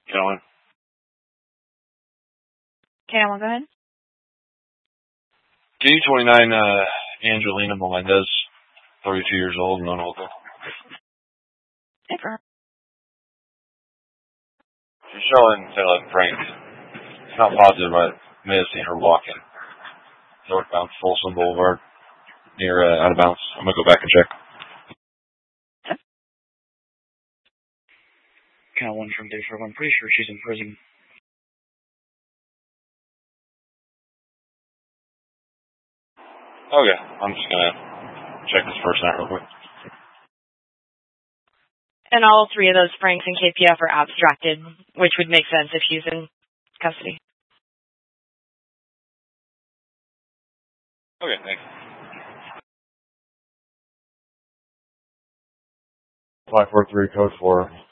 Kellen. Kellen, go ahead. G29, Angelina Melendez, 32 years old, non-local. Hey, for her. She's showing St. 11 Frank. It's not positive, but I may have seen her walking northbound Folsom Boulevard near out of bounds. I'm going to go back and check. Count 1 from Dayford. I'm pretty sure she's in prison. Okay, I'm just going to check this person out real quick. And all three of those Franks and KPF are abstracted, which would make sense if she's in custody. Okay, thanks. 543 code 4.